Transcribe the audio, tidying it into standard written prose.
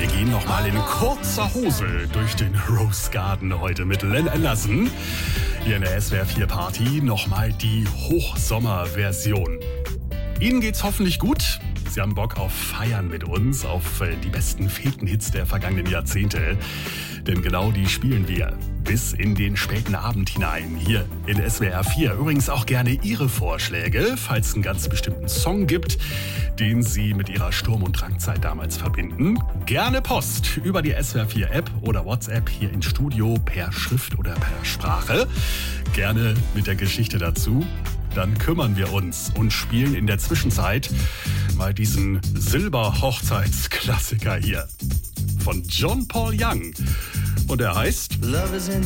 Wir gehen nochmal in kurzer Hose durch den Rose Garden heute mit Len Anderson. Hier in der SWR 4 Party nochmal die Hochsommerversion. Ihnen geht's hoffentlich gut. Sie haben Bock auf Feiern mit uns, auf die besten Fetenhits der vergangenen Jahrzehnte. Denn genau die spielen wir bis in den späten Abend hinein hier in SWR 4. Übrigens auch gerne Ihre Vorschläge, falls es einen ganz bestimmten Song gibt, den Sie mit Ihrer Sturm- und Drangzeit damals verbinden. Gerne Post über die SWR 4 App oder WhatsApp hier ins Studio per Schrift oder per Sprache. Gerne mit der Geschichte dazu. Dann kümmern wir uns und spielen in der Zwischenzeit mal diesen Silber-Hochzeitsklassiker hier von John Paul Young. Und er heißt